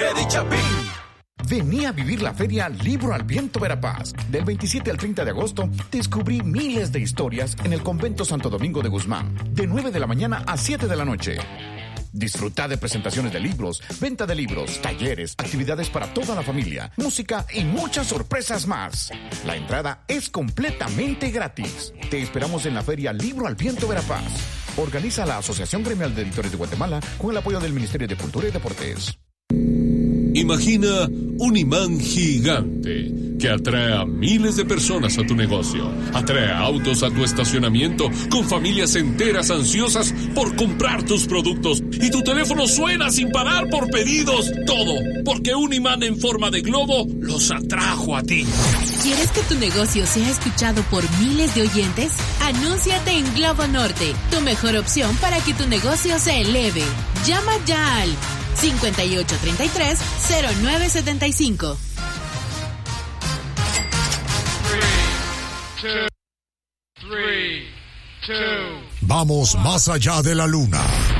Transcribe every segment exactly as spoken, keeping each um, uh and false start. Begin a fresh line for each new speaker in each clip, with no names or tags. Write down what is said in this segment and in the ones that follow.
¡Qué dicha, Bing!
Vení a vivir la feria Libro al Viento Verapaz. Del veintisiete al treinta de agosto, descubrí miles de historias en el Convento Santo Domingo de Guzmán, de nueve de la mañana a siete de la noche. Disfruta de presentaciones de libros, venta de libros, talleres, actividades para toda la familia, música y muchas sorpresas más. La entrada es completamente gratis. Te esperamos en la feria Libro al Viento Verapaz. Organiza la Asociación Gremial de Editores de Guatemala con el apoyo del Ministerio de Cultura y Deportes.
Imagina un imán gigante que atrae a miles de personas a tu negocio. Atrae autos a tu estacionamiento con familias enteras ansiosas por comprar tus productos. Y tu teléfono suena sin parar por pedidos. Todo porque un imán en forma de globo los atrajo a ti.
¿Quieres que tu negocio sea escuchado por miles de oyentes? Anúnciate en Globo Norte, tu mejor opción para que tu negocio se eleve. Llama ya al cincuenta y ocho treinta y tres cero nueve setenta y cinco.
Vamos más allá de la luna.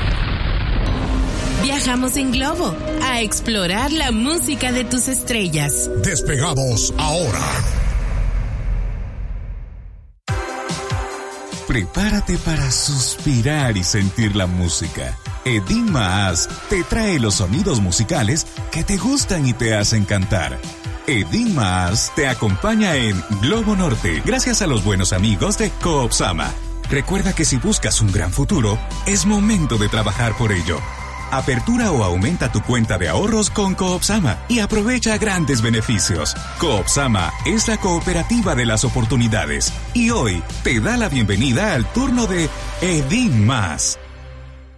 Viajamos en globo a explorar la música de tus estrellas.
Despegamos ahora.
Prepárate para suspirar y sentir la música. Edín Maas te trae los sonidos musicales que te gustan y te hacen cantar. Edín Maas te acompaña en Globo Norte gracias a los buenos amigos de Coopsama. Recuerda que si buscas un gran futuro, es momento de trabajar por ello. Apertura o aumenta tu cuenta de ahorros con Coopsama y aprovecha grandes beneficios. Coopsama es la cooperativa de las oportunidades y hoy te da la bienvenida al turno de Edín Maas.